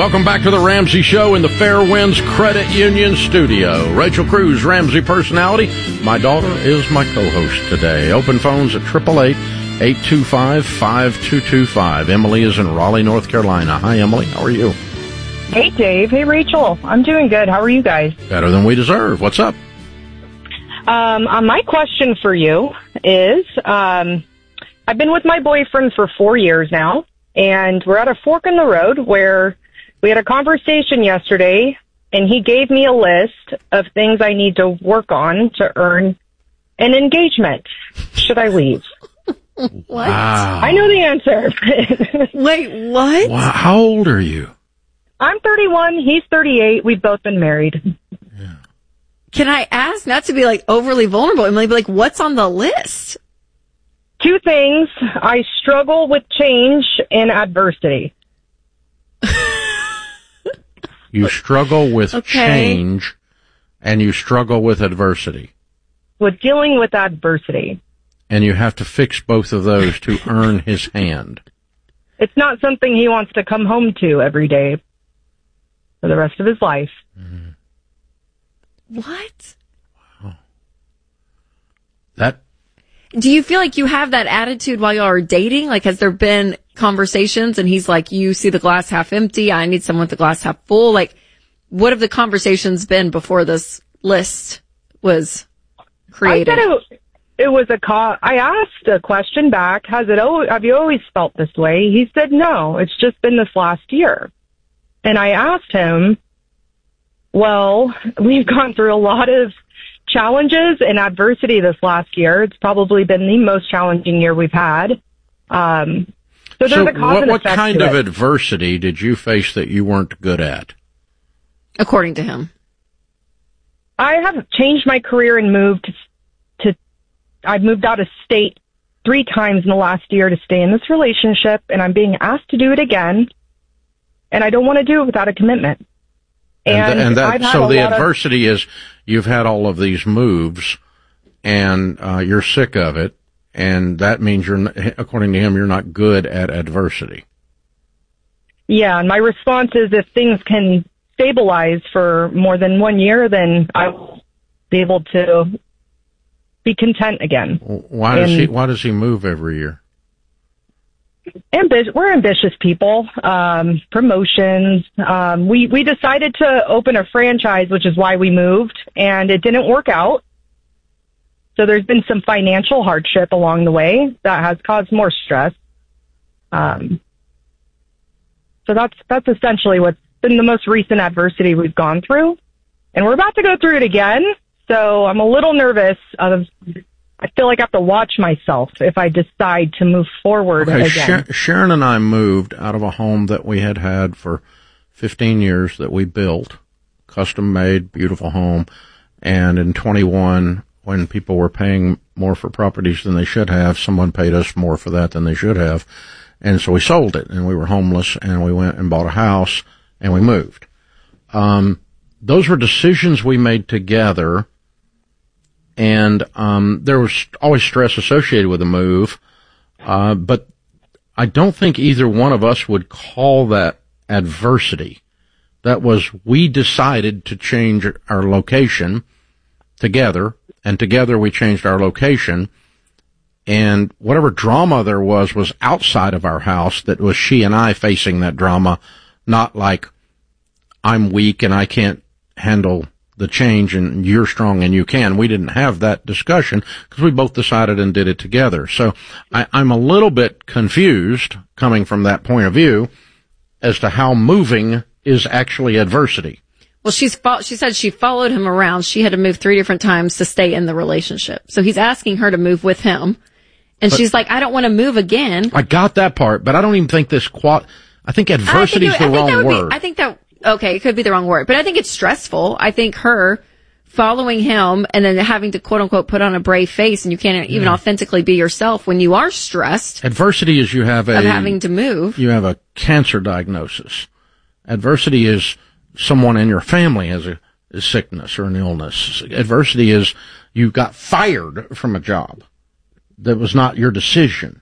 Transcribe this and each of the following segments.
Welcome back to the Ramsey Show in the Fairwinds Credit Union studio. Rachel Cruz, Ramsey personality. My daughter is my co-host today. Open phones at 888-825-5225. Emily is in Raleigh, North Carolina. Hi, Emily. How are you? Hey, Dave. Hey, Rachel. I'm doing good. How are you guys? Better than we deserve. What's up? My question for you is, I've been with my boyfriend for 4 years now, and we're at a fork in the road where we had a conversation yesterday, and he gave me a list of things I need to work on to earn an engagement. Should I leave? What? Wow. I know the answer. Wait, what? Wow. How old are you? I'm 31. He's 38. We've both been married. Yeah. Can I ask, not to be like overly vulnerable, Emily, but like what's on the list? 2 things. I struggle with change and adversity. You struggle with change, and you struggle with adversity. With dealing with adversity. And you have to fix both of those to earn his hand. It's not something he wants to come home to every day for the rest of his life. Mm-hmm. What? Wow. That. Do you feel like you have that attitude while you are dating? Like, has there been conversations and he's like, you see the glass half empty, I need someone with the glass half full? Like, what have the conversations been before this list was created? I said it was I asked a question back, have you always felt this way? He said, no, it's just been this last year. And I asked him, well, we've gone through a lot of challenges and adversity this last year. It's probably been the most challenging year we've had. So there's a cause and what effect kind to of it. adversity did you face that you weren't good at? According to him. I have changed my career and I've moved out of state 3 times in the last year to stay in this relationship, and I'm being asked to do it again, and I don't want to do it without a commitment. And so the adversity is you've had all of these moves, and you're sick of it, and that means according to him, you're not good at adversity. Yeah, and my response is if things can stabilize for more than 1 year, then I will be able to be content again. Why does he move every year? We're ambitious people. Promotions. We decided to open a franchise, which is why we moved, and it didn't work out. So there's been some financial hardship along the way that has caused more stress. So that's essentially what's been the most recent adversity we've gone through, and we're about to go through it again. So I'm a little nervous. I feel like I have to watch myself if I decide to move forward again. Sharon and I moved out of a home that we had for 15 years that we built, custom-made, beautiful home. And in 21, when people were paying more for properties than they should have, someone paid us more for that than they should have. And so we sold it, and we were homeless, and we went and bought a house, and we moved. Those were decisions we made together. And there was always stress associated with a move, but I don't think either one of us would call that adversity. That was, we decided to change our location together, and together we changed our location, and whatever drama there was outside of our house. That was she and I facing that drama, not like I'm weak and I can't handle the change and you're strong and you can. We didn't have that discussion because we both decided and did it together. So I'm a little bit confused coming from that point of view as to how moving is actually adversity. Well, she said she followed him around. She had to move 3 different times to stay in the relationship. So he's asking her to move with him. And she's like, I don't want to move again. I got that part, but I don't even think I think adversity is the wrong word. Okay, it could be the wrong word, but I think it's stressful. I think her following him and then having to quote unquote put on a brave face, and you can't even authentically be yourself when you are stressed. Adversity is of having to move. You have a cancer diagnosis. Adversity is someone in your family has a sickness or an illness. Adversity is you got fired from a job that was not your decision.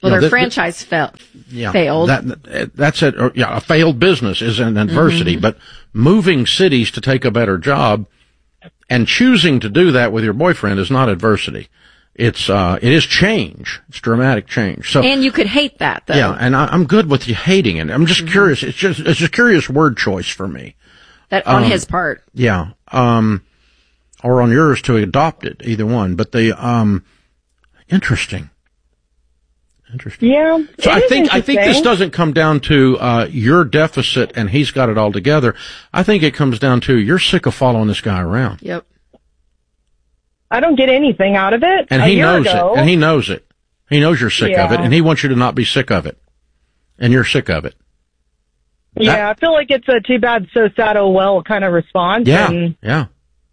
Well, their franchise failed. That's it. A failed business is an adversity, but moving cities to take a better job and choosing to do that with your boyfriend is not adversity. It is change. It's dramatic change. So, and you could hate that, though. Yeah, and I'm good with you hating it. I'm just curious. It's just a curious word choice for me. That on his part. Yeah. Or on yours to adopt it, either one. But interesting. Yeah. So I think this doesn't come down to your deficit and he's got it all together. I think it comes down to you're sick of following this guy around. Yep. I don't get anything out of it. And he knows it. And he knows it. He knows you're sick of it, and he wants you to not be sick of it. And you're sick of it. Yeah, I feel like it's a too bad, so sad, oh well kind of response. Yeah, and, yeah.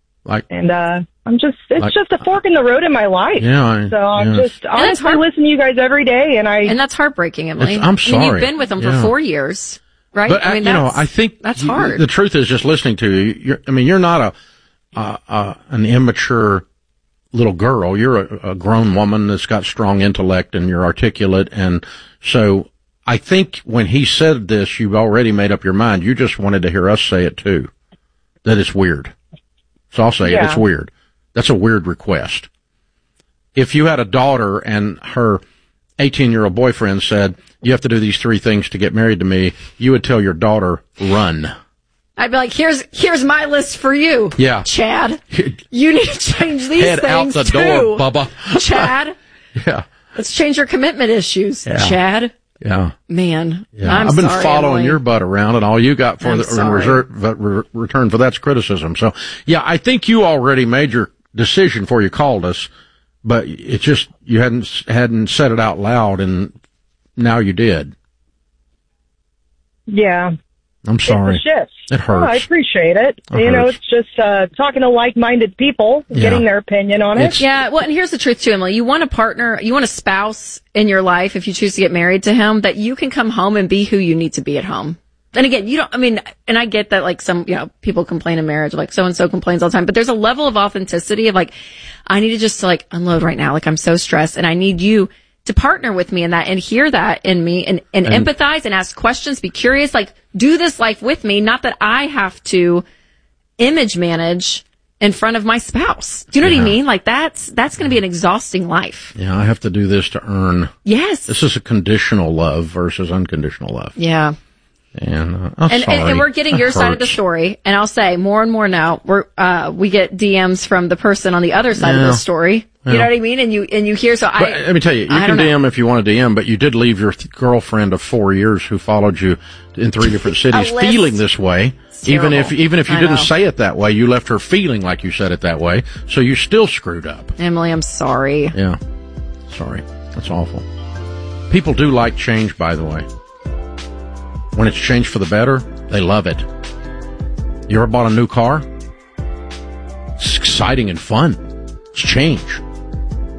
It's just a fork in the road in my life. Yeah. I'm just honestly listening to you guys every day, and that's heartbreaking, Emily. I'm sorry. I mean, you've been with him for 4 years, right? But I mean, I think that's hard. The truth is, just listening to you, you're not an immature little girl. You're a grown woman that's got strong intellect, and you're articulate, and so I think when he said this, you've already made up your mind. You just wanted to hear us say it too, that it's weird. So I'll say it. It's weird. That's a weird request. If you had a daughter and her 18-year-old boyfriend said, you have to do these 3 things to get married to me, you would tell your daughter, run. I'd be like, here's my list for you. Yeah. Chad, you need to change these Head things out the too. door, Bubba. Chad. Yeah. Let's change your commitment issues, Chad. Yeah. Man. Yeah. I've been following your butt around, and all you got for return for that's criticism. So, yeah, I think you already made your decision before you called us, but it's just you hadn't said it out loud, and now you did. Yeah. I'm sorry. It's a shift. It hurts. Oh, I appreciate it. It's just talking to like-minded people, getting their opinion on it. Well, and here's the truth too, Emily. You want a partner, you want a spouse in your life, if you choose to get married to him, that you can come home and be who you need to be at home. And again, and I get that, like, some, people complain in marriage, like so-and-so complains all the time, but there's a level of authenticity of, like, I need to just, like, unload right now. Like, I'm so stressed, and I need you to partner with me in that and hear that in me and empathize and ask questions, be curious, like, do this life with me, not that I have to image manage in front of my spouse. Do you know what I mean? Like, that's going to be an exhausting life. Yeah, I have to do this to earn. Yes. This is a conditional love versus unconditional love. Yeah. And and we're getting your side of the story, and I'll say more and more now we get DMs from the person on the other side of the story. You know what I mean? And you hear, let me tell you, you can DM if you want to DM, but you did leave your girlfriend of 4 years who followed you in 3 different cities feeling this way. Even if you didn't say it that way, you left her feeling like you said it that way. So you still screwed up. Emily, I'm sorry. Yeah. Sorry. That's awful. People do like change, by the way. When it's changed for the better, they love it. You ever bought a new car? It's exciting and fun. It's change.